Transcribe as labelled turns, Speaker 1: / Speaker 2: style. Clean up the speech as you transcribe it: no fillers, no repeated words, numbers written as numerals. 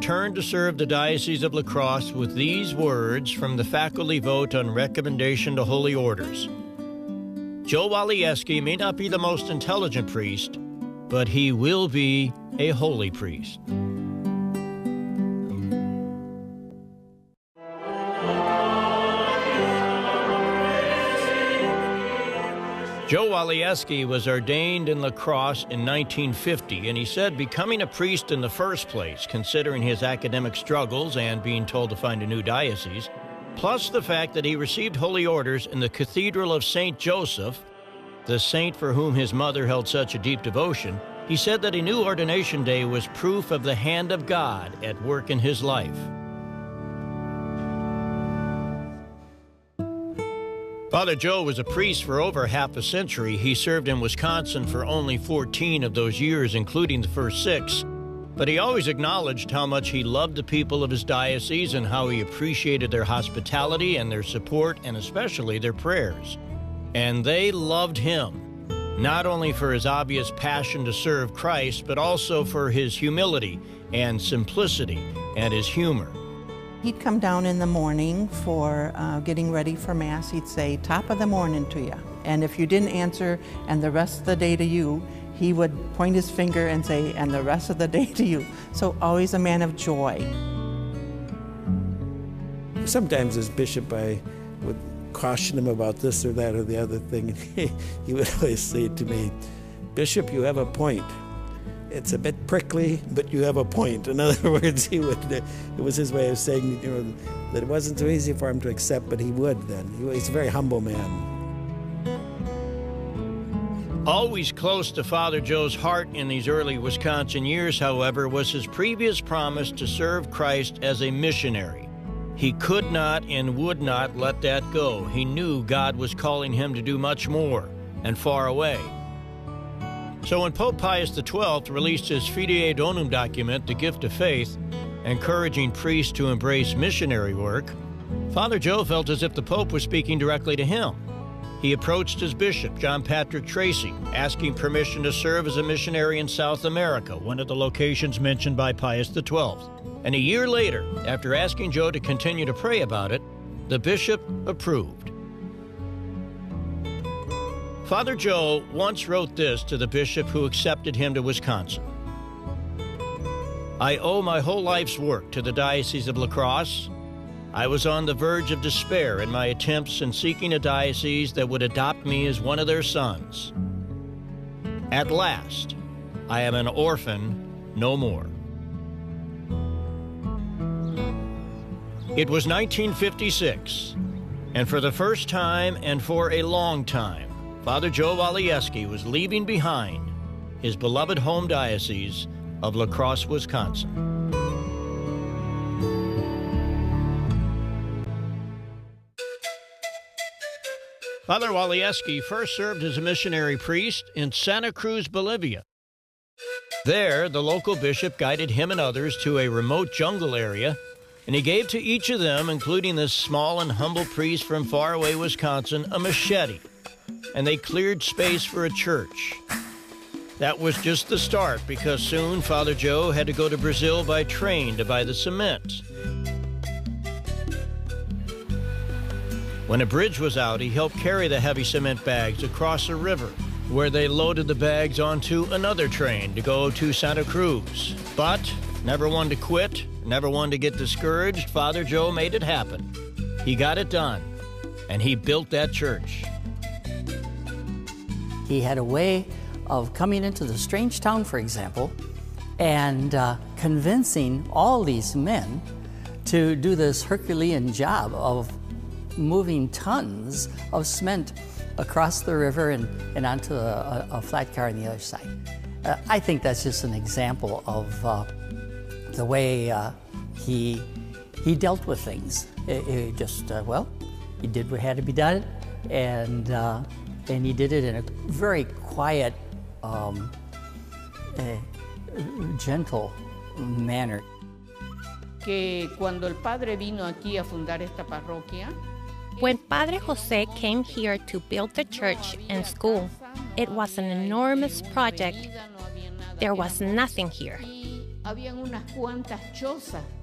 Speaker 1: returned to serve the Diocese of La Crosse with these words from the faculty vote on recommendation to holy orders. Joe Walieski may not be the most intelligent priest, but he will be a holy priest. Joe Walieski was ordained in La Crosse in 1950, and he said becoming a priest in the first place, considering his academic struggles and being told to find a new diocese, plus the fact that he received holy orders in the Cathedral of St. Joseph, the saint for whom his mother held such a deep devotion, he said that he knew ordination day was proof of the hand of God at work in his life. Father Joe was a priest for over half a century. He served in Wisconsin for only 14 of those years, including the first 6. But he always acknowledged how much he loved the people of his diocese and how he appreciated their hospitality and their support and especially their prayers. And they loved him, not only for his obvious passion to serve Christ, but also for his humility and simplicity and his humor.
Speaker 2: He'd come down in the morning for getting ready for Mass. He'd say, "Top of the morning to you." And if you didn't answer, "And the rest of the day to you," he would point his finger and say, "And the rest of the day to you." So always a man of joy.
Speaker 3: Sometimes as bishop I would caution him about this or that or the other thing. He would always say to me, "Bishop, you have a point. It's a bit prickly, but you have a point." In other words, it was his way of saying, that it wasn't so easy for him to accept, but he would then. He's a very humble man.
Speaker 1: Always close to Father Joe's heart in these early Wisconsin years, however, was his previous promise to serve Christ as a missionary. He could not and would not let that go. He knew God was calling him to do much more and far away. So when Pope Pius XII released his Fidei Donum document, The Gift of Faith, encouraging priests to embrace missionary work, Father Joe felt as if the Pope was speaking directly to him. He approached his bishop, John Patrick Tracy, asking permission to serve as a missionary in South America, one of the locations mentioned by Pius XII. And a year later, after asking Joe to continue to pray about it, the bishop approved. Father Joe once wrote this to the bishop who accepted him to Wisconsin. "I owe my whole life's work to the Diocese of La Crosse. I was on the verge of despair in my attempts in seeking a diocese that would adopt me as one of their sons. At last, I am an orphan no more." It was 1956, and for the first time and for a long time, Father Joe Walieski was leaving behind his beloved home diocese of La Crosse, Wisconsin. Father Walieski first served as a missionary priest in Santa Cruz, Bolivia. There, the local bishop guided him and others to a remote jungle area, and he gave to each of them, including this small and humble priest from faraway Wisconsin, a machete, and they cleared space for a church. That was just the start, because soon Father Joe had to go to Brazil by train to buy the cement. When a bridge was out, he helped carry the heavy cement bags across a river, where they loaded the bags onto another train to go to Santa Cruz. But never one to quit, never one to get discouraged, Father Joe made it happen. He got it done, and he built that church.
Speaker 4: He had a way of coming into the strange town, for example, and convincing all these men to do this Herculean job of moving tons of cement across the river and onto a flat car on the other side. I think that's just an example of the way he dealt with things. It just, well, he did what had to be done, and he did it in a very quiet, gentle manner.
Speaker 5: Que cuando el padre vino aquí a fundar esta parroquia,
Speaker 6: when Padre Jose came here to build the church and school, it was an enormous project. There was nothing here.
Speaker 5: habían unas cuantas chozas